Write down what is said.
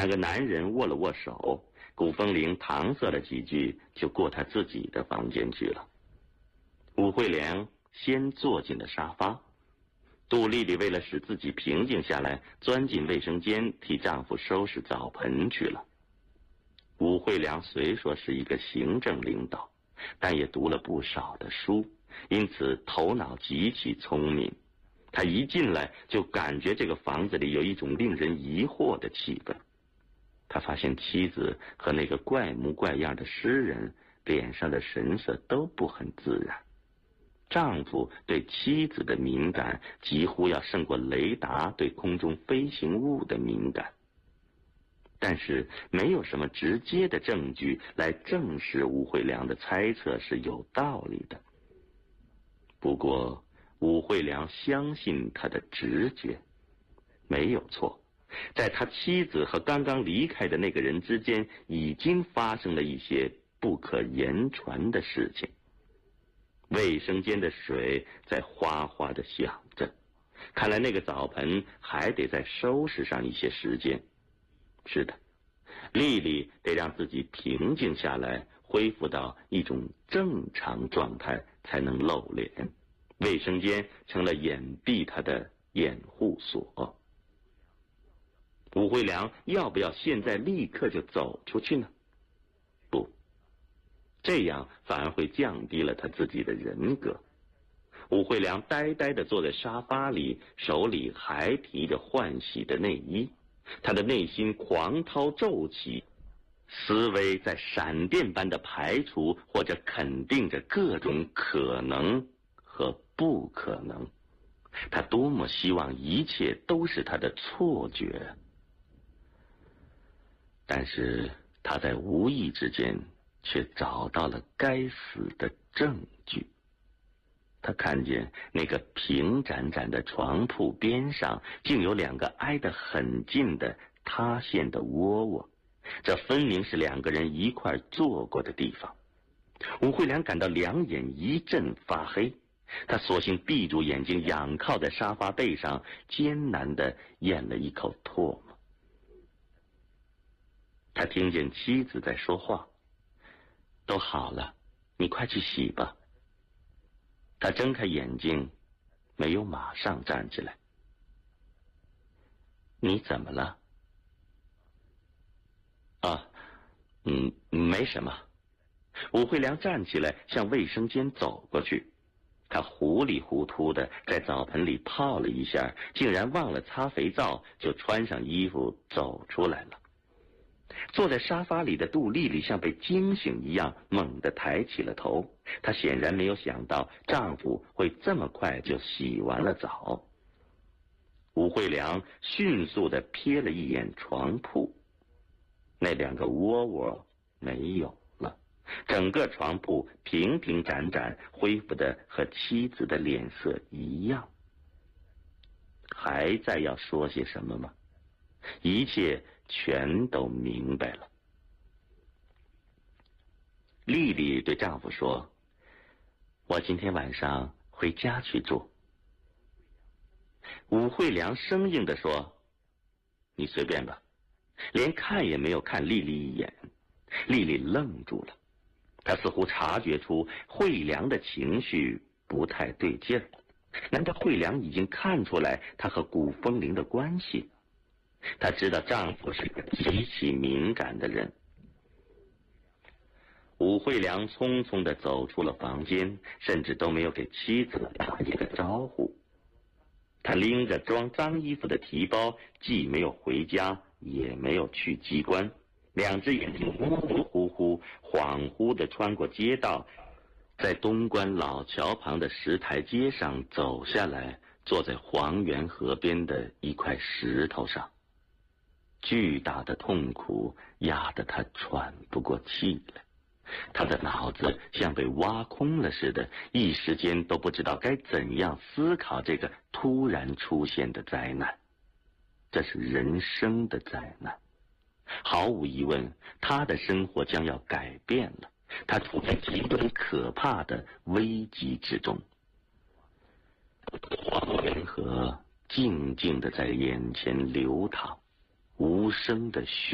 两个男人握了握手，古风铃搪塞了几句，就过他自己的房间去了。武惠良先坐进了沙发，杜丽丽为了使自己平静下来，钻进卫生间替丈夫收拾澡盆去了。武惠良虽说是一个行政领导，但也读了不少的书，因此头脑极其聪明。他一进来就感觉这个房子里有一种令人疑惑的气氛。他发现妻子和那个怪模怪样的诗人脸上的神色都不很自然。丈夫对妻子的敏感几乎要胜过雷达对空中飞行物的敏感，但是没有什么直接的证据来证实武惠良的猜测是有道理的。不过武惠良相信他的直觉，没有错，在他妻子和刚刚离开的那个人之间已经发生了一些不可言传的事情。卫生间的水在哗哗地响着，看来那个澡盆还得再收拾上一些时间。是的，丽丽得让自己平静下来，恢复到一种正常状态才能露脸。卫生间成了掩蔽她的掩护所。武惠良要不要现在立刻就走出去呢？不，这样反而会降低了他自己的人格。武惠良呆呆地坐在沙发里，手里还提着换洗的内衣，他的内心狂涛骤起，思维在闪电般的排除或者肯定着各种可能和不可能。他多么希望一切都是他的错觉，但是他在无意之间却找到了该死的证据。他看见那个平展展的床铺边上竟有两个挨得很近的塌陷的窝窝，这分明是两个人一块坐过的地方。武惠良感到两眼一阵发黑，他索性闭住眼睛，仰靠在沙发背上，艰难地咽了一口唾沫。他听见妻子在说话：“都好了，你快去洗吧。”他睁开眼睛，没有马上站起来。“你怎么了？”“没什么。”武惠良站起来向卫生间走过去。他糊里糊涂的在澡盆里泡了一下，竟然忘了擦肥皂，就穿上衣服走出来了。坐在沙发里的杜丽丽像被惊醒一样，猛地抬起了头。她显然没有想到丈夫会这么快就洗完了澡。武惠良迅速地瞥了一眼床铺，那两个窝窝没有了，整个床铺平平展展，恢复得和妻子的脸色一样。还在要说些什么吗？一切全都明白了。丽丽对丈夫说：“我今天晚上回家去住。”武惠良生硬地说：“你随便吧。”连看也没有看丽丽一眼。丽丽愣住了，她似乎察觉出惠良的情绪不太对劲儿。难道惠良已经看出来她和古风铃的关系？她知道丈夫是个极其敏感的人。武惠良匆匆地走出了房间，甚至都没有给妻子打一个招呼。他拎着装脏衣服的提包，既没有回家，也没有去机关，两只眼睛模模糊糊，恍惚地穿过街道，在东关老桥旁的石台阶上走下来，坐在黄源河边的一块石头上。巨大的痛苦压得他喘不过气来，他的脑子像被挖空了似的，一时间都不知道该怎样思考这个突然出现的灾难。这是人生的灾难，毫无疑问，他的生活将要改变了，他处在极端可怕的危机之中。黄源河静静地在眼前流淌，无声的